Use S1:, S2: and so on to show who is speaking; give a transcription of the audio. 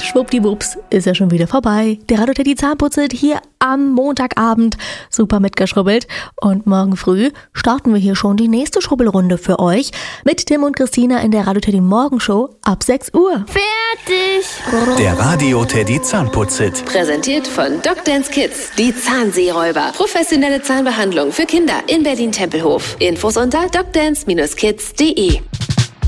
S1: schwuppdiwupps ist ja schon wieder vorbei. Der Radio Teddy Zahnputzelt hier am Montagabend. Super mitgeschrubbelt. Und morgen früh starten wir hier schon die nächste Schrubbelrunde für euch mit Tim und Christina in der Radio Teddy Morgenshow ab 6 Uhr.
S2: Fertig!
S3: Der Radio Teddy Zahnputzelt.
S4: Präsentiert von DocDance Kids, die Zahnseeräuber. Professionelle Zahnbehandlung für Kinder in Berlin-Tempelhof. Infos unter docdance-kids.de.